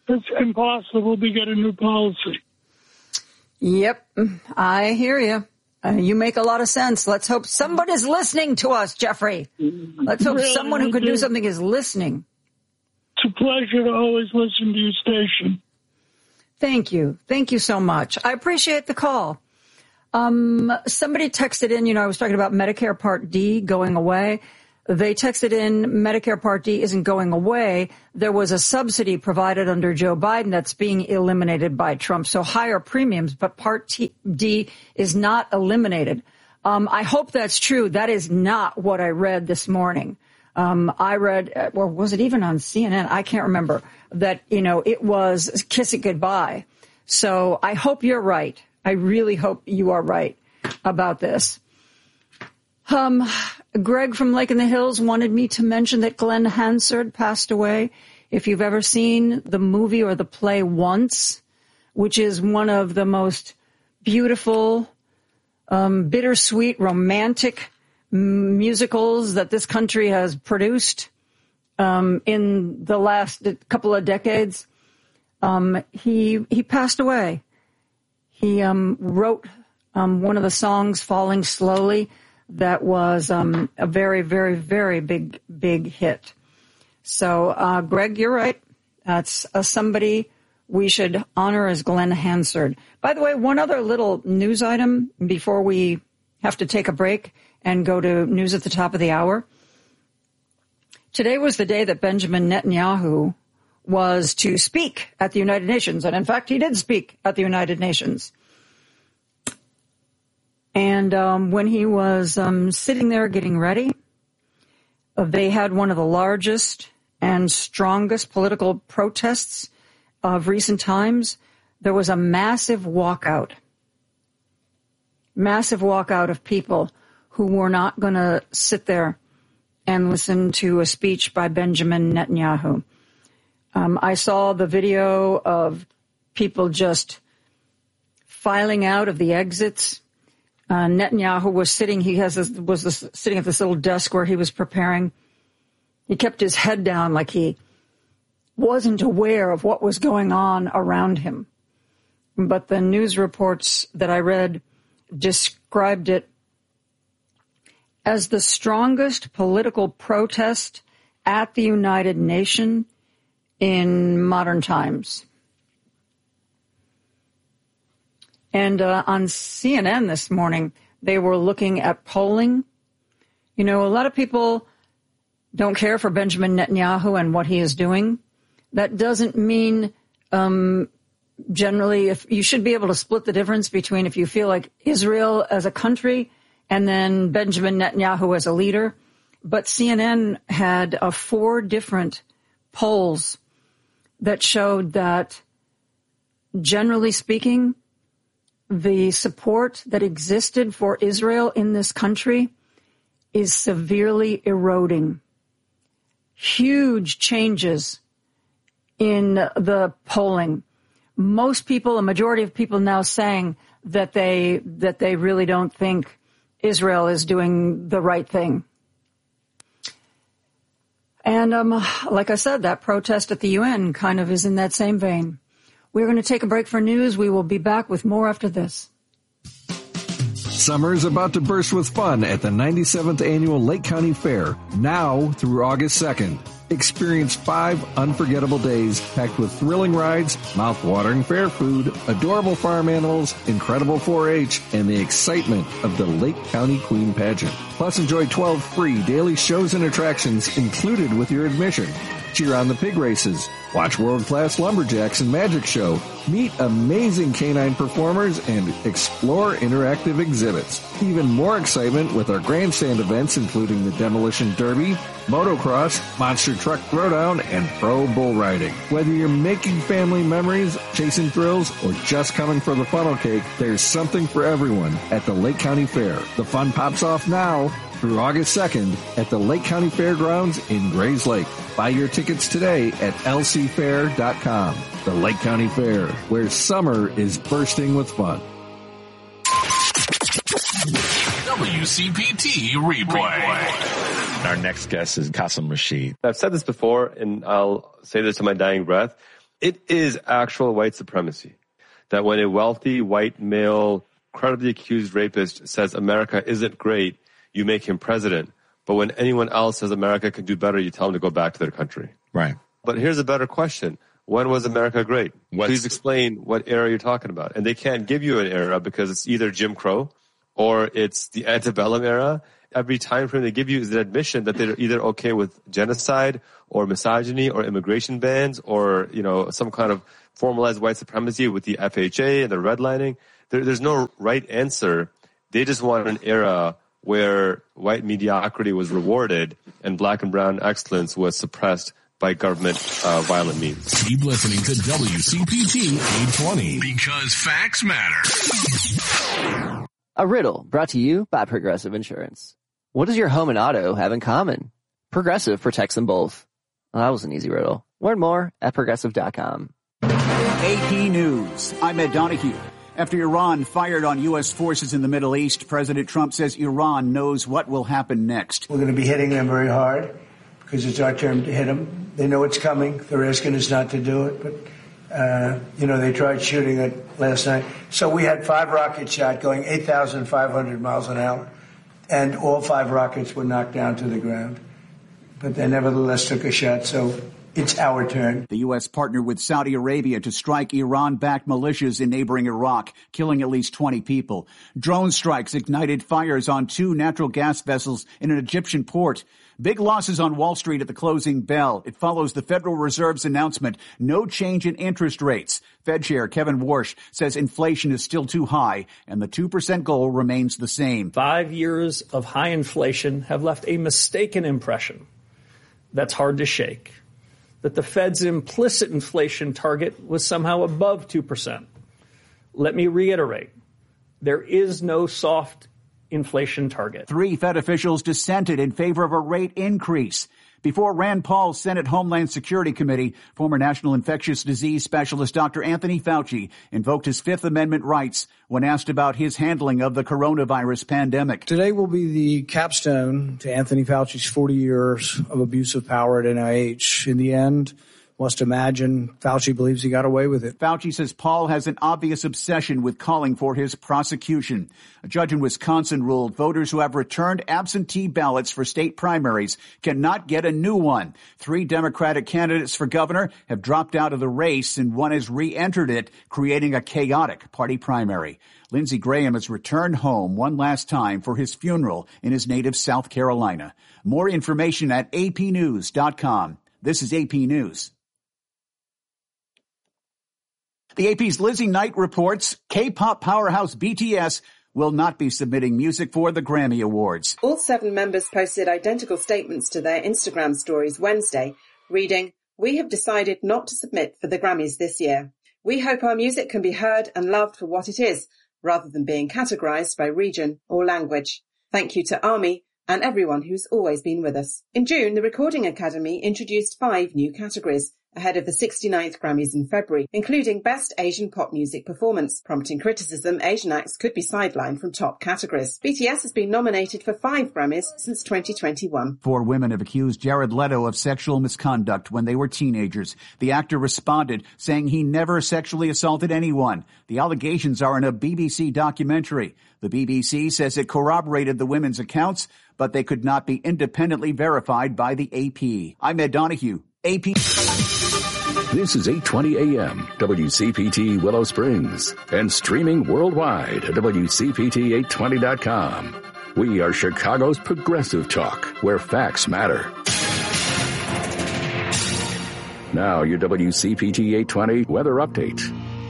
it's impossible to get a new policy. Yep, I hear you. Uh, you make a lot of sense. Let's hope somebody's listening to us, Jeffrey. Let's hope Really, someone who could do do. something is listening. It's a pleasure to always listen to your station. Thank you. Thank you so much. I appreciate the call. Um, somebody texted in, you know, I was talking about Medicare Part D going away. They texted in, Medicare Part D isn't going away. There was a subsidy provided under Joe Biden that's being eliminated by Trump. So higher premiums, but Part T- D is not eliminated. Um, I hope that's true. That is not what I read this morning. Um, I read, or was it even on C N N? I can't remember that, you know, it was kiss it goodbye. So I hope you're right. I really hope you are right about this. Um, Greg from Lake in the Hills wanted me to mention that Glenn Hansard passed away. If you've ever seen the movie or the play Once, which is one of the most beautiful, um, bittersweet, romantic m- musicals that this country has produced um, in the last couple of decades, um, he he passed away. He um, wrote um, one of the songs, Falling Slowly, that was um, a very, very, very big, big hit. So, uh, Greg, you're right. That's uh, somebody we should honor as Glenn Hansard. By the way, one other little news item before we have to take a break and go to news at the top of the hour. Today was the day that Benjamin Netanyahu was to speak at the United Nations. And in fact, he did speak at the United Nations. And um, when he was um, sitting there getting ready, uh, they had one of the largest and strongest political protests of recent times. There was a massive walkout, massive walkout of people who were not going to sit there and listen to a speech by Benjamin Netanyahu. Um, I saw the video of people just filing out of the exits. Uh, Netanyahu was sitting, he has this, was this, sitting at this little desk where he was preparing. He kept his head down like he wasn't aware of what was going on around him. But the news reports that I read described it as the strongest political protest at the United Nations in modern times. And uh, on C N N this morning, they were looking at polling. You know, a lot of people don't care for Benjamin Netanyahu and what he is doing. That doesn't mean um, generally if you should be able to split the difference between if you feel like Israel as a country and then Benjamin Netanyahu as a leader. But C N N had uh, four different polls that showed that, generally speaking, the support that existed for Israel in this country is severely eroding. Huge changes in the polling. Most people, a majority of people now saying that they that they really don't think Israel is doing the right thing. And um, like I said, that protest at the U N kind of is in that same vein. We're going to take a break for news. We will be back with more after this. Summer is about to burst with fun at the ninety-seventh Annual Lake County Fair, now through August second. Experience five unforgettable days packed with thrilling rides, mouth-watering fair food, adorable farm animals, incredible four H, and the excitement of the Lake County Queen Pageant. Plus, enjoy twelve free daily shows and attractions included with your admission. Cheer on the pig races, watch world-class lumberjacks and magic show, meet amazing canine performers, and explore interactive exhibits. Even more excitement with our grandstand events, including the Demolition Derby, motocross, monster truck throwdown, and pro bull riding. Whether you're making family memories, chasing thrills, or just coming for the funnel cake, there's something for everyone at the Lake County Fair. The fun pops off now through August second at the Lake County Fairgrounds in Grays Lake. Buy your tickets today at L C fair dot com. The Lake County Fair, where summer is bursting with fun. W C P T Replay. Our next guest is Qasim Rashid. I've said this before, and I'll say this to my dying breath. It is actual white supremacy that when a wealthy white male credibly accused rapist says America isn't great, you make him president. But when anyone else says America can do better, you tell them to go back to their country. Right. But here's a better question. When was America great? What's... Please explain what era you're talking about. And they can't give you an era because it's either Jim Crow or it's the antebellum era. Every time frame they give you is an admission that they're either okay with genocide or misogyny or immigration bans or, you know, some kind of formalized white supremacy with the F H A and the redlining. There, there's no right answer. They just want an era where white mediocrity was rewarded and black and brown excellence was suppressed by government uh, violent means. Keep listening to W C P T eight twenty because facts matter. A riddle brought to you by Progressive Insurance. What does your home and auto have in common? Progressive protects them both. Well, that was an easy riddle. Learn more at progressive dot com. A P News. I'm Ed Donahue. After Iran fired on U S forces in the Middle East, President Trump says Iran knows what will happen next. We're going to be hitting them very hard because it's our turn to hit them. They know it's coming. They're asking us not to do it, but, uh, you know, they tried shooting it last night. So we had five rockets shot going eight thousand five hundred miles an hour, and all five rockets were knocked down to the ground. But they nevertheless took a shot, so it's our turn. The U S partnered with Saudi Arabia to strike Iran-backed militias in neighboring Iraq, killing at least twenty people. Drone strikes ignited fires on two natural gas vessels in an Egyptian port. Big losses on Wall Street at the closing bell. It follows the Federal Reserve's announcement, no change in interest rates. Fed Chair Kevin Warsh says inflation is still too high and the two percent goal remains the same. Five years of high inflation have left a mistaken impression that's hard to shake, that the Fed's implicit inflation target was somehow above two percent. Let me reiterate, there is no soft inflation target. Three Fed officials dissented in favor of a rate increase. Before Rand Paul's Senate Homeland Security Committee, former National Infectious Disease Specialist Doctor Anthony Fauci invoked his Fifth Amendment rights when asked about his handling of the coronavirus pandemic. Today will be the capstone to Anthony Fauci's forty years of abuse of power at N I H. In the end, must imagine Fauci believes he got away with it. Fauci says Paul has an obvious obsession with calling for his prosecution. A judge in Wisconsin ruled voters who have returned absentee ballots for state primaries cannot get a new one. Three Democratic candidates for governor have dropped out of the race and one has re-entered it, creating a chaotic party primary. Lindsey Graham has returned home one last time for his funeral in his native South Carolina. More information at A P news dot com. This is A P News. The A P's Lizzie Knight reports K-pop powerhouse B T S will not be submitting music for the Grammy Awards. All seven members posted identical statements to their Instagram stories Wednesday, reading, "We have decided not to submit for the Grammys this year. We hope our music can be heard and loved for what it is, rather than being categorized by region or language. Thank you to ARMY and everyone who's always been with us." In June, the Recording Academy introduced five new categories ahead of the sixty-ninth Grammys in February, including Best Asian Pop Music Performance. Prompting criticism, Asian acts could be sidelined from top categories. B T S has been nominated for five Grammys since twenty twenty-one. Four women have accused Jared Leto of sexual misconduct when they were teenagers. The actor responded, saying he never sexually assaulted anyone. The allegations are in a B B C documentary. The B B C says it corroborated the women's accounts, but they could not be independently verified by the A P. I'm Ed Donahue, A P. This is eight twenty A M, W C P T Willow Springs, and streaming worldwide at W C P T eight twenty dot com. We are Chicago's progressive talk, where facts matter. Now your W C P T eight twenty weather update.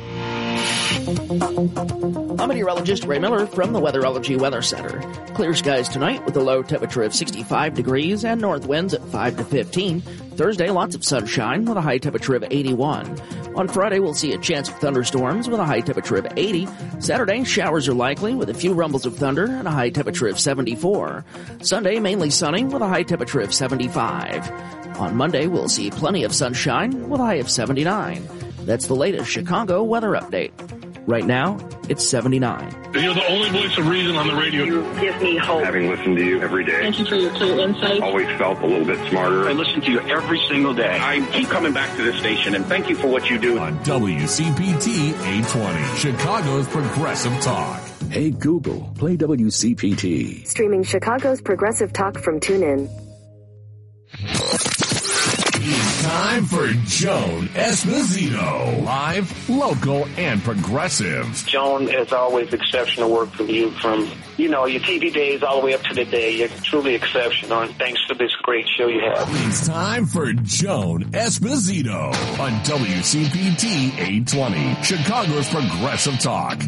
I'm meteorologist Ray Miller from the Weatherology Weather Center. Clear skies tonight with a low temperature of sixty-five degrees and north winds at five to fifteen. Thursday, lots of sunshine with a high temperature of eighty-one. On Friday, we'll see a chance of thunderstorms with a high temperature of eighty. Saturday, showers are likely with a few rumbles of thunder and a high temperature of seventy-four. Sunday, mainly sunny with a high temperature of seventy-five. On Monday, we'll see plenty of sunshine with a high of seventy-nine. That's the latest Chicago weather update. Right now, it's seventy-nine. You're the only voice of reason on the radio. You give me hope. Having listened to you every day. Thank you for your clear insight. Always felt a little bit smarter. I listen to you every single day. I keep coming back to this station, and thank you for what you do. On W C P T eight twenty, Chicago's Progressive Talk. Hey Google, play W C P T. Streaming Chicago's Progressive Talk from TuneIn. It's time for Joan Esposito. Live, local, and progressive. Joan, as always, exceptional work from you from, you know, your T V days all the way up to the day. You're truly exceptional, and thanks for this great show you have. It's time for Joan Esposito on W C P T eight twenty, Chicago's Progressive Talk.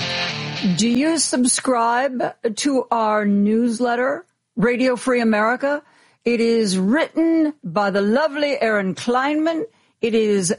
Do you subscribe to our newsletter, Radio Free America? It is written by the lovely Erin Kleinman. It is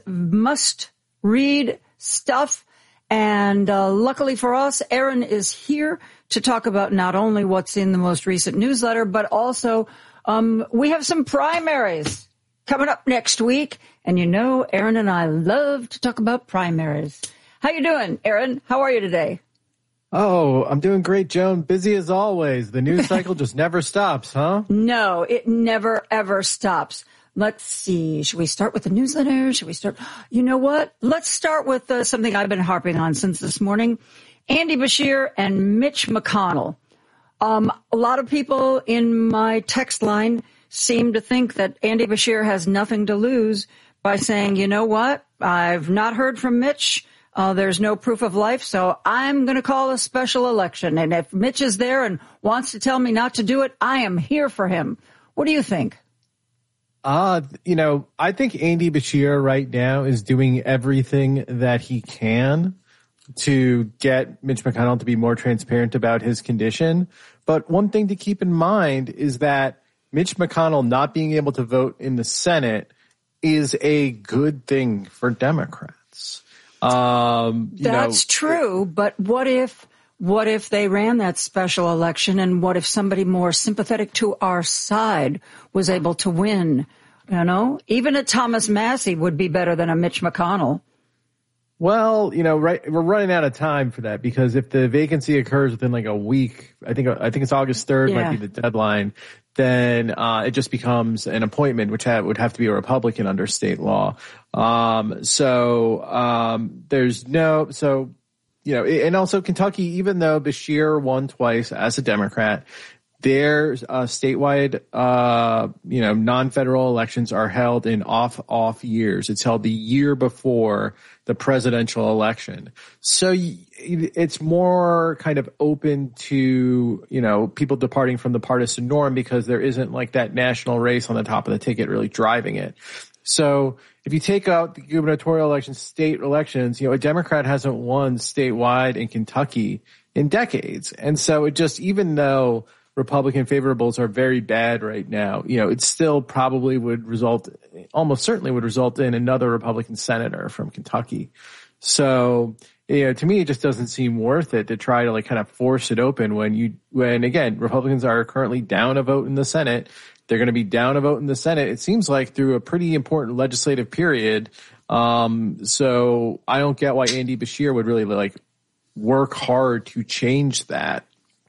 must-read stuff. And uh, luckily for us, Erin is here to talk about not only what's in the most recent newsletter, but also um, we have some primaries coming up next week. And you know, Erin and I love to talk about primaries. How you doing, Erin? How are you today? Oh, I'm doing great, Joan. Busy as always. The news cycle just never stops, huh? No, it never, ever stops. Let's see. Should we start with the newsletter? Should we start? You know what? Let's start with uh, something I've been harping on since this morning. Andy Beshear and Mitch McConnell. Um, a lot of people in my text line seem to think that Andy Beshear has nothing to lose by saying, you know what? I've not heard from Mitch. Uh, there's no proof of life, so I'm going to call a special election. And if Mitch is there and wants to tell me not to do it, I am here for him. What do you think? Uh, you know, I think Andy Beshear right now is doing everything that he can to get Mitch McConnell to be more transparent about his condition. But one thing to keep in mind is that Mitch McConnell not being able to vote in the Senate is a good thing for Democrats. Um, you That's know, true, but what if what if they ran that special election, and what if somebody more sympathetic to our side was able to win? You know, even a Thomas Massie would be better than a Mitch McConnell. Well, you know, right, we're running out of time for that, because if the vacancy occurs within like a week, I think I think it's August third Yeah. might be the deadline, then uh, it just becomes an appointment, which have, would have to be a Republican under state law. Um, so um, there's no, so, you know, and also Kentucky, even though Beshear won twice as a Democrat, their uh, statewide, uh, you know, non-federal elections are held in off-off years. It's held the year before the presidential election. So it's more kind of open to, you know, people departing from the partisan norm, because there isn't like that national race on the top of the ticket really driving it. So if you take out the gubernatorial elections, state elections, you know, a Democrat hasn't won statewide in Kentucky in decades. And so it just, even though Republican favorables are very bad right now, you know, it still probably would result, almost certainly would result in another Republican senator from Kentucky. So, you know, to me, it just doesn't seem worth it to try to like kind of force it open when you, when again, Republicans are currently down a vote in the Senate. They're going to be down a vote in the Senate, it seems like, through a pretty important legislative period. Um, so I don't get why Andy Beshear would really like work hard to change that.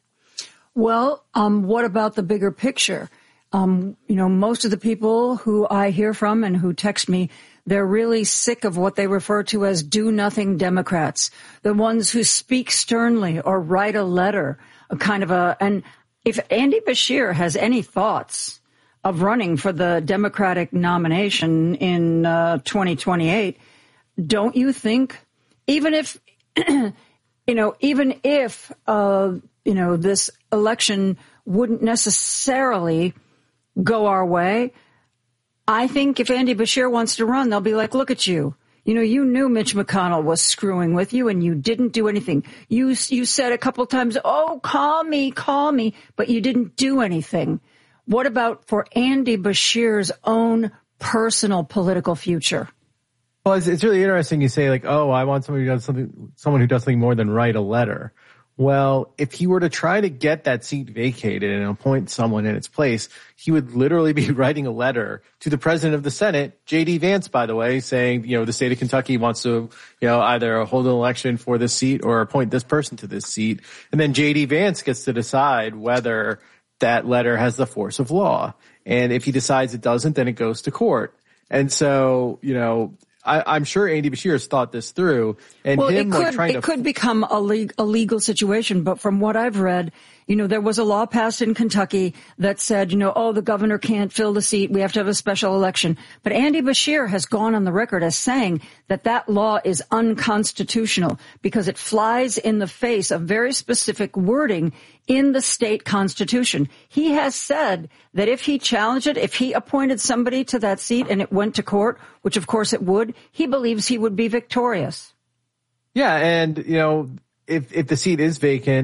Well, um, what about the bigger picture? Um, you know, most of the people who I hear from and who text me, they're really sick of what they refer to as do-nothing Democrats, the ones who speak sternly or write a letter, a kind of a, and if Andy Beshear has any thoughts of running for the Democratic nomination in uh, twenty twenty-eight, don't you think, even if, you know, even if, uh, you know, this election wouldn't necessarily go our way, I think if Andy Beshear wants to run, they'll be like, look at you. You know, you knew Mitch McConnell was screwing with you and you didn't do anything. You, you said a couple times, oh, call me, call me, but you didn't do anything. What about for Andy Beshear's own personal political future? Well, it's, it's really interesting you say like, oh, I want somebody who does something, someone who does something more than write a letter. Well, if he were to try to get that seat vacated and appoint someone in its place, he would literally be writing a letter to the president of the Senate, J D Vance, by the way, saying, you know, the state of Kentucky wants to, you know, either hold an election for this seat or appoint this person to this seat. And then J D Vance gets to decide whether that letter has the force of law. And if he decides it doesn't, then it goes to court. And so, you know, I, I'm sure Andy Beshear has thought this through, and well, him it could, like trying it to could become a, le- a legal situation. But from what I've read, you know, there was a law passed in Kentucky that said, you know, oh, the governor can't fill the seat. We have to have a special election. But Andy Beshear has gone on the record as saying that that law is unconstitutional because it flies in the face of very specific wording in the state constitution. He has said that if he challenged it, if he appointed somebody to that seat and it went to court, which of course it would, he believes he would be victorious. Yeah, and, you know, if if the seat is vacant,